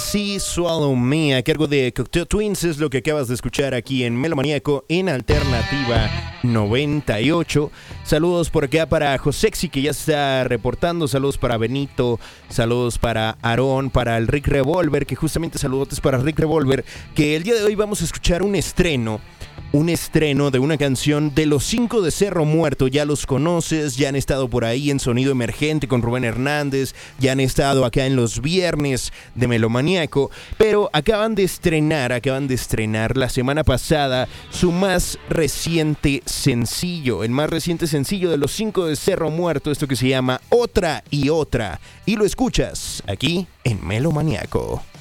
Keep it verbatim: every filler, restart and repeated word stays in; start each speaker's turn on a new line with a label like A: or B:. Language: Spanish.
A: Ecstasy Swallow Me, a cargo de Cocteau Twins, es lo que acabas de escuchar aquí en Melomaníaco en Alternativa noventa y ocho. Saludos por acá para Josexy, que ya está reportando. Saludos para Benito, saludos para Aarón, para el Rick Revolver, que justamente saludotes para Rick Revolver, que el día de hoy vamos a escuchar un estreno. Un estreno de una canción de Los Cinco de Cerro Muerto. Ya los conoces, ya han estado por ahí en Sonido Emergente con Rubén Hernández, ya han estado acá en los viernes de Melomaníaco, pero acaban de estrenar, acaban de estrenar la semana pasada su más reciente sencillo, el más reciente sencillo de Los Cinco de Cerro Muerto, esto que se llama Otra y Otra, y lo escuchas aquí en Melomaníaco.